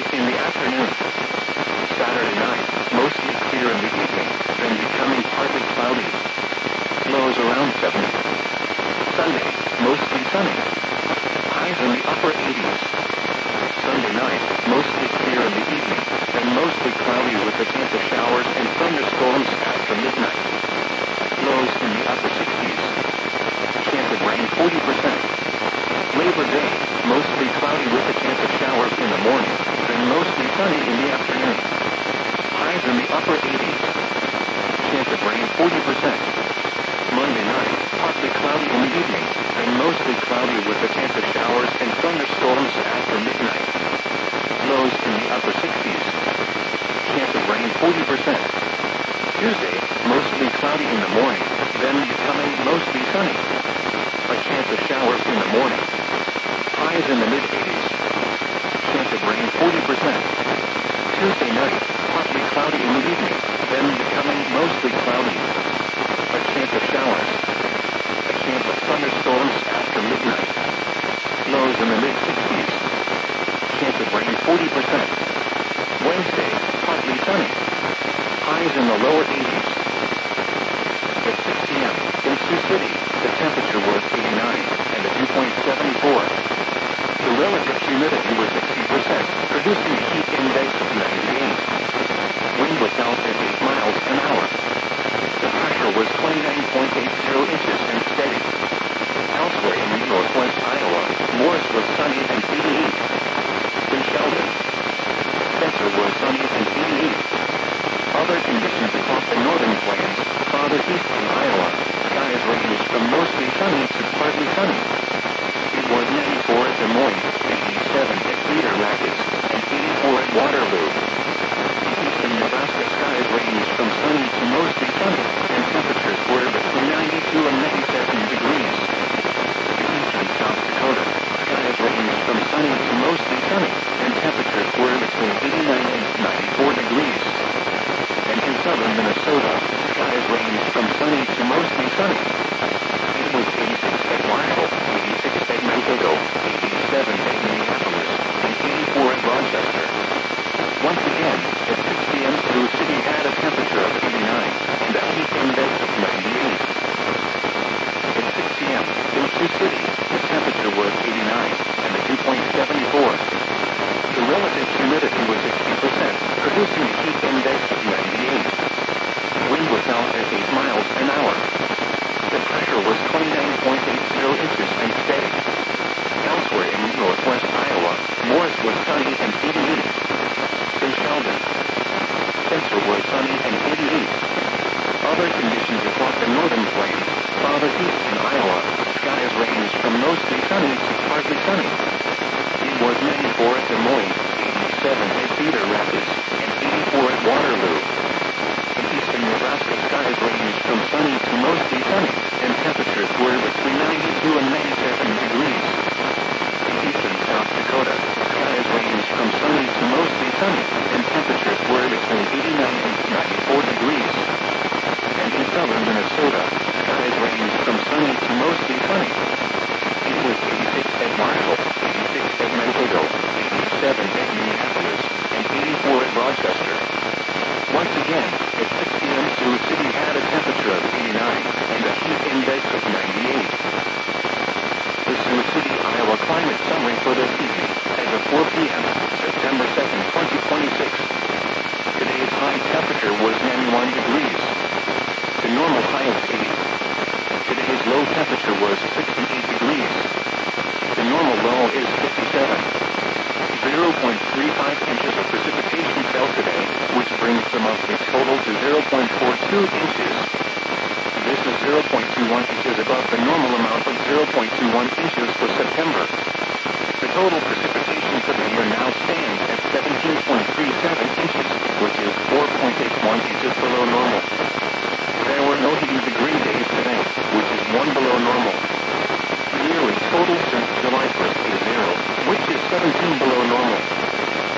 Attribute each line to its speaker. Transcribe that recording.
Speaker 1: in the afternoon. Saturday night, mostly clear in the evening, then becoming partly cloudy. Lows around 70. Sunday, mostly sunny. Highs in the upper 80s. Sunday night, mostly clear in the evening, then mostly cloudy with a chance of showers and thunderstorms after midnight. Lows in the upper 60s. Chance of rain 40%. Labor Day, mostly cloudy with a chance of showers in the morning, then mostly sunny in the afternoon. Highs in the upper 80s. Chance of rain 40%. Monday night, partly cloudy in the evening, then mostly cloudy with a chance of showers and thunderstorms after midnight. Lows in the upper 60s. Chance of rain 40%. Tuesday, mostly cloudy in the morning, then becoming mostly sunny. A chance of showers in the morning. Highs in the mid-80s. Chance of rain 40%. Tuesday night, partly cloudy in the evening, then becoming mostly cloudy. A chance of showers. A chance of thunderstorms after midnight. Lows in the mid-60s. Chance of rain 40%. Wednesday, partly sunny. Highs in the lower 80s. At 6 p.m., in Sioux City, the temperature was 89, and the dew point 74. The relative humidity was 60%, producing a heat index of 98. Wind was out at 8 miles an hour. The pressure was 29.80 inches and steady. Elsewhere in northwest Iowa, Morris was sunny and 88. In Sheldon, Spencer was sunny and 88. Other conditions across the northern plains, farther east in Iowa, skies ranged from mostly sunny to partly sunny. It was 94 at Des Moines, 87 at Cedar Rapids, and 84 at Waterloo. In eastern Nebraska, skies ranged from sunny to mostly sunny, and temperatures were between 92 and 97 degrees. In eastern South Dakota, skies ranged from sunny to mostly sunny, and temperatures were between 89 and 94 degrees. And in southern Minnesota, skies ranged from sunny to mostly sunny. It was 86 at Marshall, 86 at Mankato, 87 at Minneapolis, and 84 at Rochester. Once again, at 6 p.m. Sioux City had a temperature of 89, and a heat index of 98. At 6 p.m., in Sioux City, the temperature was 89, and the dew point 74. The relative humidity was 60%, producing a heat index of 98. Wind was out at 8 miles an hour. The pressure was 29.80 inches and steady. Elsewhere in northwest Iowa, Morris was sunny and 88. In Sheldon, Spencer was sunny and 88. Other conditions across the northern plains, farther east in Iowa, skies ranged from mostly sunny to partly sunny. It was 94 at Des Moines, 87 at Cedar Rapids, and 84 at Waterloo. In eastern Nebraska, skies ranged from sunny to mostly sunny, and temperatures were between 92 and 97 degrees. In eastern South Dakota, skies ranged from sunny to mostly sunny, and temperatures were between 89 and 94 degrees. And in southern Minnesota, skies ranged from sunny to mostly sunny. It was 86 at Marshall, 86 at Mankato, 87 at Minneapolis, and 84 at Rochester. Once again, at 6 p.m. Sioux City had a temperature of 89, and a heat index of 98. The Sioux City, Iowa climate summary for this evening, as of 4 p.m., September 2nd, 2026. Today's high temperature was 91 degrees. The normal high was 80. Today's low temperature was 68 degrees. The normal low is 57. 0.35 inches of precipitation fell today, which brings the monthly total to 0.42 inches. This is 0.21 inches above the normal amount of 0.21 inches for September. The total precipitation for the year now stands